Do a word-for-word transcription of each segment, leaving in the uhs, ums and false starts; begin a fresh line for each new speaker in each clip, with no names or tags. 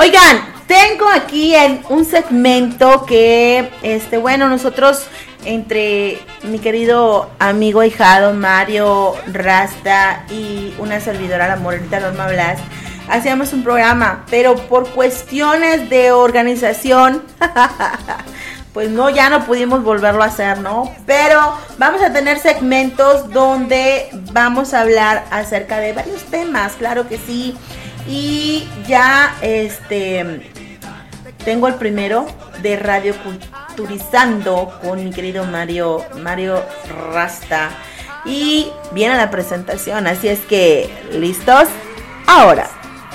Oigan, tengo aquí en un segmento que, este, bueno, nosotros entre mi querido amigo ahijado Mario Rasta y una servidora, la morenita Norma Blas, hacíamos un programa, pero por cuestiones de organización, pues no, ya no pudimos volverlo a hacer, ¿no? Pero vamos a tener segmentos donde vamos a hablar acerca de varios temas, claro que sí. Y ya, este, tengo el primero de Radio Culturizando con mi querido Mario, Mario Rasta. Y viene la presentación, así es que, ¿listos? Ahora.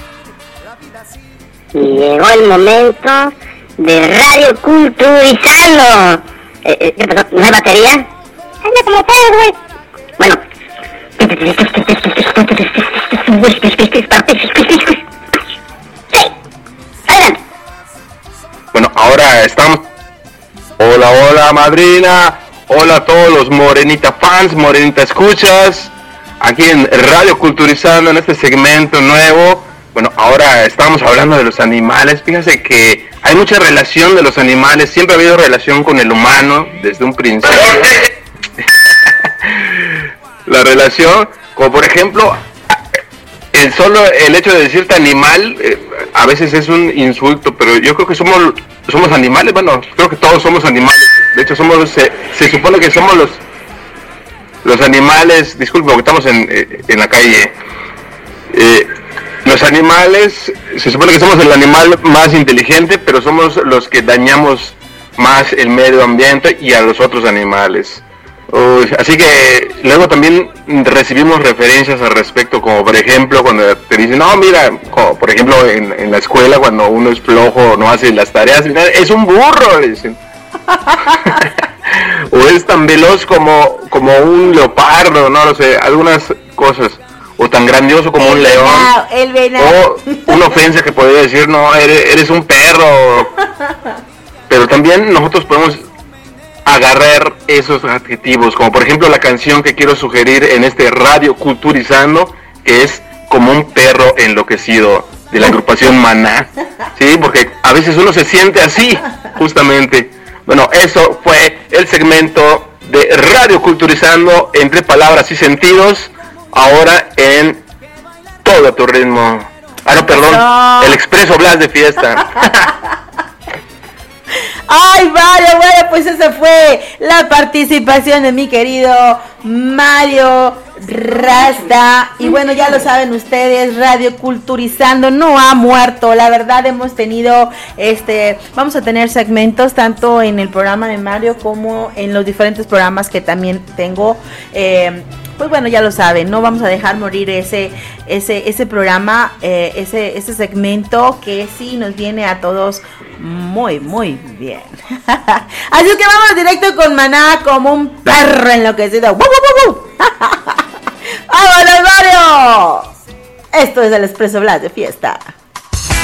Llegó el momento de Radio Culturizando. Eh, ¿Qué pasó? ¿No hay batería? Anda como tal, güey. Bueno.
Bueno, ahora estamos. Hola, hola, madrina. Hola a todos los Morenita fans, Morenita escuchas. Aquí en Radio Culturizando, en este segmento nuevo. Bueno, ahora estamos hablando de los animales. Fíjense que hay mucha relación de los animales. Siempre ha habido relación con el humano desde un principio. La relación, como por ejemplo, el solo el hecho de decirte animal, eh, a veces es un insulto, pero yo creo que somos somos animales. Bueno, creo que todos somos animales. De hecho, somos se, se supone que somos los los animales. Disculpe, porque estamos en, en la calle. Eh, Los animales, se supone que somos el animal más inteligente, pero somos los que dañamos más el medio ambiente y a los otros animales. Uy, así que luego también recibimos referencias al respecto, como por ejemplo cuando te dicen, no, mira, como por ejemplo en, en la escuela cuando uno es flojo, no hace las tareas, es un burro, dicen. O es tan veloz como, como un leopardo, no lo sé, algunas cosas. O tan grandioso como el un león, venado,
el venado.
O una ofensa que podría decir, no, eres, eres un perro. Pero también nosotros podemos agarrar esos adjetivos, como por ejemplo la canción que quiero sugerir en este Radio Culturizando, que es Como un perro enloquecido, de la agrupación Maná. Sí, porque a veces uno se siente así, justamente. Bueno, eso fue el segmento de Radio Culturizando, entre palabras y sentidos. Ahora en todo tu ritmo. Ah, no, perdón. No. El Expreso Blas de fiesta.
Ay, vaya, bueno, pues esa fue la participación de mi querido Mario Rasta. Y bueno, ya lo saben ustedes, Radio Culturizando no ha muerto. La verdad, hemos tenido, este, vamos a tener segmentos tanto en el programa de Mario como en los diferentes programas que también tengo. Eh, Pues bueno, ya lo saben, no vamos a dejar morir ese ese ese programa, eh, ese ese segmento que sí nos viene a todos muy, muy bien. Así es que vamos directo con Maná, Como un perro enloquecido. ¡Woo, woo, woo! ¡Vámonos, Mario! Esto es el Expreso Blas de fiesta.